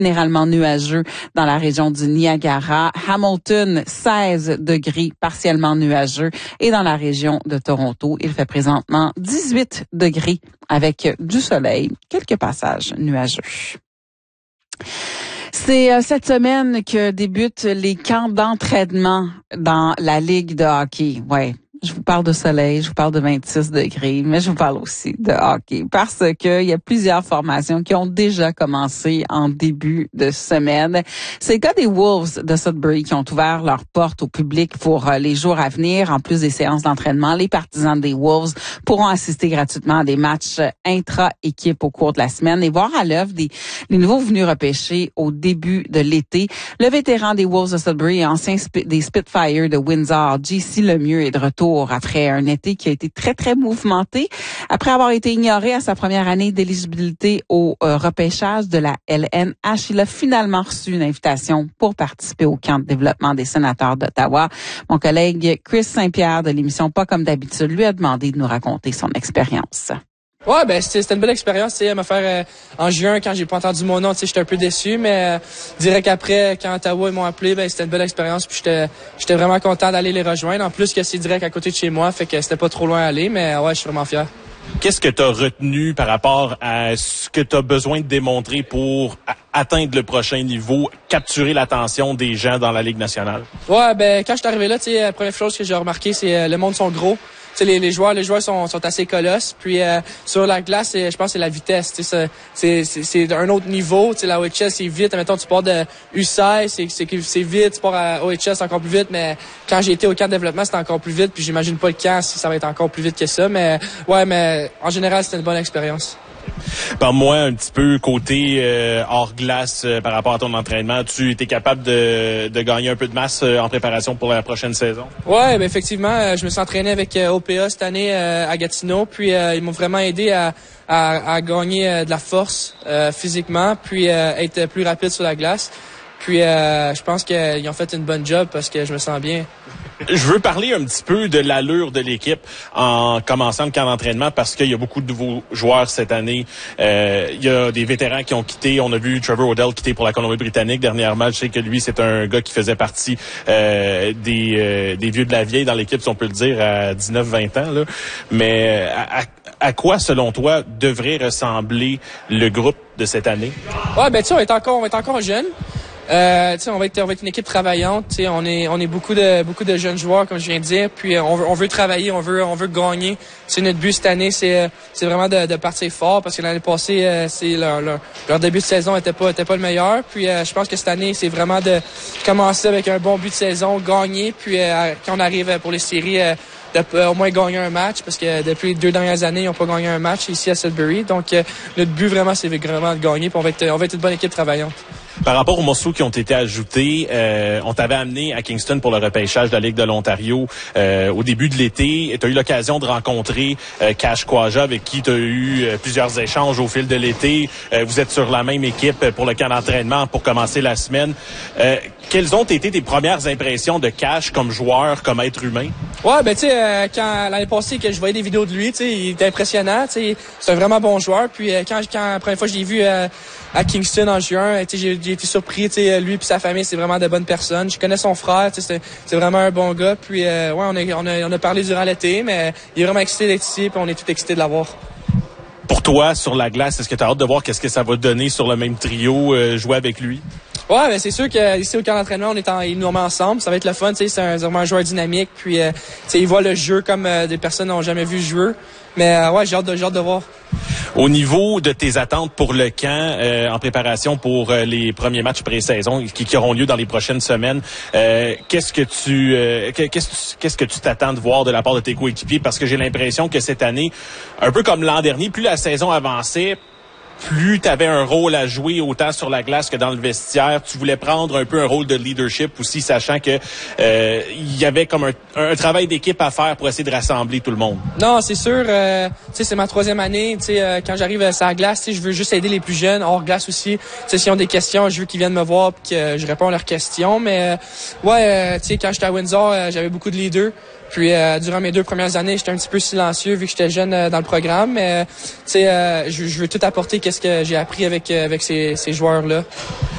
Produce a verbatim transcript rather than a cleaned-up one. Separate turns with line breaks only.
généralement nuageux dans la région du Niagara. Hamilton, seize degrés partiellement nuageux. Et dans la région de Toronto, il fait présentement dix-huit degrés avec du soleil, quelques passages nuageux. C'est euh, cette semaine que débutent les camps d'entraînement dans la Ligue de hockey. Ouais. Je vous parle de soleil, je vous parle de vingt-six degrés, mais je vous parle aussi de hockey parce que il y a plusieurs formations qui ont déjà commencé en début de semaine. C'est le cas des Wolves de Sudbury qui ont ouvert leurs portes au public pour les jours à venir. En plus des séances d'entraînement, les partisans des Wolves pourront assister gratuitement à des matchs intra-équipe au cours de la semaine et voir à l'œuvre des les nouveaux venus repêchés au début de l'été. Le vétéran des Wolves de Sudbury et ancien sp- des Spitfire de Windsor, J C Lemieux, est de retour après un été qui a été très, très mouvementé. Après avoir été ignoré à sa première année d'éligibilité au euh, repêchage de la L N H, il a finalement reçu une invitation pour participer au camp de développement des sénateurs d'Ottawa. Mon collègue Chris Saint-Pierre de l'émission Pas comme d'habitude lui a demandé de nous raconter son expérience.
Ouais, ben c'était, c'était une belle expérience, tu sais, à me faire euh, en juin quand j'ai pas entendu mon nom, tu sais, j'étais un peu déçu, mais euh, direct après quand Ottawa ils m'ont appelé, ben c'était une belle expérience, puis j'étais j'étais vraiment content d'aller les rejoindre. En plus que c'est direct à côté de chez moi, fait que c'était pas trop loin à aller, mais ouais, je suis vraiment fier.
Qu'est-ce que tu as retenu par rapport à ce que tu as besoin de démontrer pour a- atteindre le prochain niveau, capturer l'attention des gens dans la Ligue nationale?
Ouais, ben quand je suis arrivé là, tu sais, la première chose que j'ai remarqué, c'est euh, le monde sont gros. Tu sais, les, les joueurs, les joueurs sont, sont assez colosses. Puis euh, sur la glace, je pense que c'est la vitesse. Tu sais, c'est, c'est, c'est un autre niveau. Tu sais, la O H L, c'est vite. Mettons, tu pars de U seize, c'est, c'est, c'est vite. Tu pars à O H L, c'est encore plus vite. Mais quand j'ai été au camp de développement, c'était encore plus vite. Puis j'imagine pas le camp si ça va être encore plus vite que ça. Mais ouais, mais en général, c'était une bonne expérience.
Parle-moi un petit peu côté euh, hors glace euh, par rapport à ton entraînement. Tu étais capable de, de gagner un peu de masse euh, en préparation pour la prochaine saison?
Ouais, ben effectivement, euh, je me suis entraîné avec euh, O P A cette année euh, à Gatineau, puis euh, ils m'ont vraiment aidé à, à, à gagner euh, de la force euh, physiquement, puis euh, être plus rapide sur la glace. Puis euh, je pense qu'ils ont fait une bonne job parce que je me sens bien.
Je veux parler un petit peu de l'allure de l'équipe en commençant le camp d'entraînement parce qu'il y a beaucoup de nouveaux joueurs cette année. Euh, il y a des vétérans qui ont quitté. On a vu Trevor O'Dell quitter pour la Colombie-Britannique dernièrement. Je sais que lui, c'est un gars qui faisait partie euh, des, euh, des vieux de la vieille dans l'équipe, si on peut le dire, à dix-neuf vingt ans. Là. Mais à, à quoi, selon toi, devrait ressembler le groupe de cette année?
Ouais, ben tu sais, on est encore, on est encore jeune. Euh, tu sais, on va être, on va être une équipe travaillante. Tu sais, on est, on est beaucoup de, beaucoup de jeunes joueurs, comme je viens de dire. Puis on veut, on veut travailler, on veut, on veut gagner. C'est notre but cette année, c'est, c'est vraiment de, de partir fort parce que l'année passée, c'est leur, leur, leur début de saison était pas, était pas le meilleur. Puis euh, je pense que cette année, c'est vraiment de commencer avec un bon but de saison, gagner. Puis euh, quand on arrive pour les séries, euh, de euh, au moins gagner un match parce que depuis les deux dernières années, ils n'ont pas gagné un match ici à Sudbury. Donc euh, notre but vraiment, c'est vraiment de gagner. Puis on va être, on va être une bonne équipe travaillante.
Par rapport aux morceaux qui ont été ajoutés, euh, on t'avait amené à Kingston pour le repêchage de la Ligue de l'Ontario euh, au début de l'été. Tu as eu l'occasion de rencontrer euh, Cash Quaja avec qui tu as eu euh, plusieurs échanges au fil de l'été. Euh, vous êtes sur la même équipe pour le camp d'entraînement pour commencer la semaine. Euh, quelles ont été tes premières impressions de Cash comme joueur, comme être humain?
Ouais, ben tu sais, euh, quand l'année passée que je voyais des vidéos de lui, tu sais, il était impressionnant. Tu sais, c'est un vraiment bon joueur. Puis euh, quand, quand la première fois que je l'ai vu euh, à Kingston en juin, tu sais, j'ai, j'ai été surpris. Tu sais, lui et sa famille, c'est vraiment de bonnes personnes. Je connais son frère. Tu sais, c'est, c'est vraiment un bon gars. Puis euh, ouais, on a, on a, on a parlé durant l'été, mais il est vraiment excité d'être ici. Puis on est tout excités de l'avoir.
Pour toi, sur la glace, est-ce que tu as hâte de voir qu'est-ce que ça va donner sur le même trio, euh, jouer avec lui?
Ouais, ben c'est sûr qu'ici au camp d'entraînement, on est en, il nous remet ensemble. Ça va être le fun, tu sais, c'est un, vraiment un joueur dynamique. Puis, euh, tu sais, il voit le jeu comme euh, des personnes n'ont jamais vu jouer. Mais euh, ouais, j'ai hâte de, j'ai hâte de voir.
Au niveau de tes attentes pour le camp, euh, en préparation pour euh, les premiers matchs pré-saison qui, qui auront lieu dans les prochaines semaines, euh, qu'est-ce que tu, euh, qu'est-ce, qu'est-ce que tu t'attends de voir de la part de tes coéquipiers? Parce que j'ai l'impression que cette année, un peu comme l'an dernier, plus la saison avançait, plus tu avais un rôle à jouer autant sur la glace que dans le vestiaire. Tu voulais prendre un peu un rôle de leadership aussi, sachant que euh, il y avait comme un, un travail d'équipe à faire pour essayer de rassembler tout le monde.
Non, c'est sûr. Euh, tu sais, c'est ma troisième année. Tu sais, euh, quand j'arrive à la glace, tu sais, je veux juste aider les plus jeunes hors glace aussi. Tu sais, s'ils ont des questions, je veux qu'ils viennent me voir et que je réponds à leurs questions. Mais euh, ouais, euh, tu sais, quand j'étais à Windsor, euh, j'avais beaucoup de leaders. Puis euh, durant mes deux premières années, j'étais un petit peu silencieux vu que j'étais jeune euh, dans le programme. Mais euh, tu sais, euh, je, je veux tout apporter qu'est-ce que j'ai appris avec euh, avec ces, ces joueurs-là.